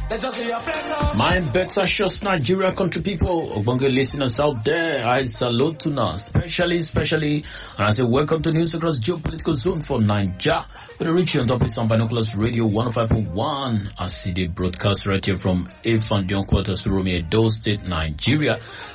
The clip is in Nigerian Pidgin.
My better shows Nigeria country people, Ogbonge listeners out there, I salute to now, especially, and I say welcome to news across geopolitical zone for Nigeria. With a reach on top of some binoculars radio 105.1, as CD broadcast right here from Ifandion quarters to Rome, Edo State, Nigeria.